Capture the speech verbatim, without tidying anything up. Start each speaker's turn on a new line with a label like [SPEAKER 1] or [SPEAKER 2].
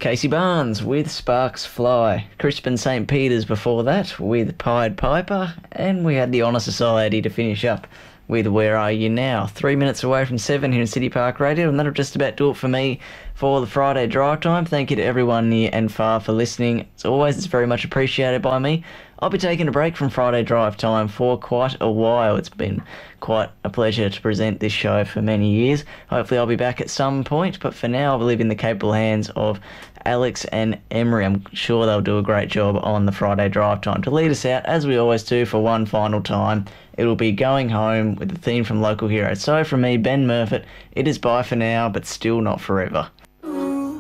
[SPEAKER 1] Casey Barnes with Sparks Fly. Crispin Saint Peter's before that with Pied Piper. And we had the Honour Society to finish up with Where Are You Now? Three minutes away from seven here in City Park Radio, and that'll just about do it for me for the Friday drive time. Thank you to everyone near and far for listening. As always, it's very much appreciated by me. I'll be taking a break from Friday drive time for quite a while. It's been quite a pleasure to present this show for many years. Hopefully I'll be back at some point, but for now I leave in the capable hands of Alex and Emery. I'm sure they'll do a great job on the Friday drive time. To lead us out, as we always do, for one final time, it'll be Going Home with the theme from Local Heroes. So from me, Ben Murfitt, it is bye for now, but still not forever.